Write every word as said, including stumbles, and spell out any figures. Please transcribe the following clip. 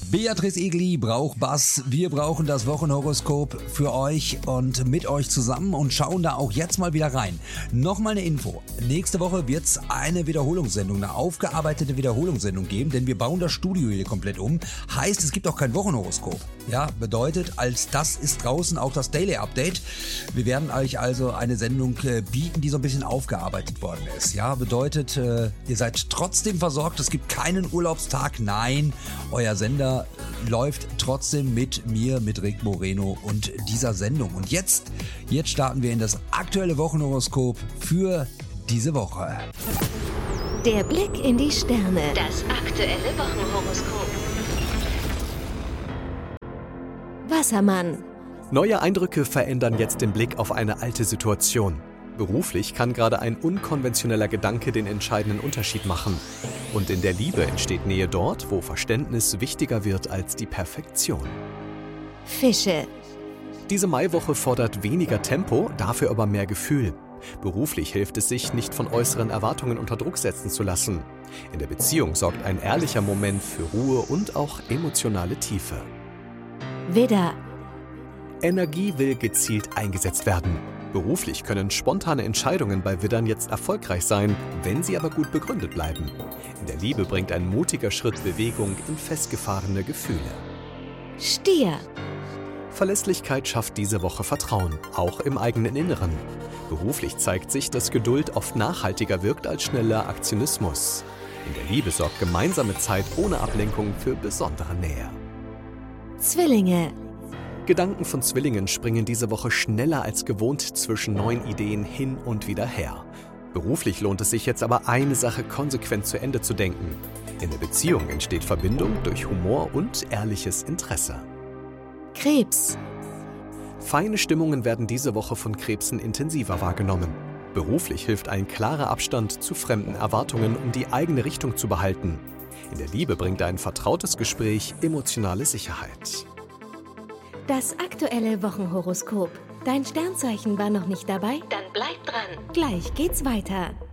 Beatrice Egli braucht Bass. Wir brauchen das Wochenhoroskop für euch und mit euch zusammen und schauen da auch jetzt mal wieder rein. Nochmal eine Info. Nächste Woche wird es eine Wiederholungssendung, eine aufgearbeitete Wiederholungssendung geben, denn wir bauen das Studio hier komplett um. Heißt, es gibt auch kein Wochenhoroskop. Ja, bedeutet, als das ist draußen auch das Daily Update. Wir werden euch also eine Sendung äh, bieten, die so ein bisschen aufgearbeitet worden ist. Ja, bedeutet, äh, ihr seid trotzdem versorgt. Es gibt keinen Urlaubstag. Nein, euer Sender läuft trotzdem mit mir, mit Rick Moreno und dieser Sendung. Und jetzt, jetzt starten wir in das aktuelle Wochenhoroskop für diese Woche. Der Blick in die Sterne. Das aktuelle Wochenhoroskop. Wassermann. Neue Eindrücke verändern jetzt den Blick auf eine alte Situation. Beruflich kann gerade ein unkonventioneller Gedanke den entscheidenden Unterschied machen. Und in der Liebe entsteht Nähe dort, wo Verständnis wichtiger wird als die Perfektion. Fische. Diese Maiwoche fordert weniger Tempo, dafür aber mehr Gefühl. Beruflich hilft es sich, nicht von äußeren Erwartungen unter Druck setzen zu lassen. In der Beziehung sorgt ein ehrlicher Moment für Ruhe und auch emotionale Tiefe. Widder. Energie will gezielt eingesetzt werden. Beruflich können spontane Entscheidungen bei Widdern jetzt erfolgreich sein, wenn sie aber gut begründet bleiben. In der Liebe bringt ein mutiger Schritt Bewegung in festgefahrene Gefühle. Stier. Verlässlichkeit schafft diese Woche Vertrauen, auch im eigenen Inneren. Beruflich zeigt sich, dass Geduld oft nachhaltiger wirkt als schneller Aktionismus. In der Liebe sorgt gemeinsame Zeit ohne Ablenkung für besondere Nähe. Zwillinge. Gedanken von Zwillingen springen diese Woche schneller als gewohnt zwischen neuen Ideen hin und wieder her. Beruflich lohnt es sich jetzt aber, eine Sache konsequent zu Ende zu denken. In der Beziehung entsteht Verbindung durch Humor und ehrliches Interesse. Krebs. Feine Stimmungen werden diese Woche von Krebsen intensiver wahrgenommen. Beruflich hilft ein klarer Abstand zu fremden Erwartungen, um die eigene Richtung zu behalten. In der Liebe bringt ein vertrautes Gespräch emotionale Sicherheit. Das aktuelle Wochenhoroskop. Dein Sternzeichen war noch nicht dabei? Dann bleib dran. Gleich geht's weiter.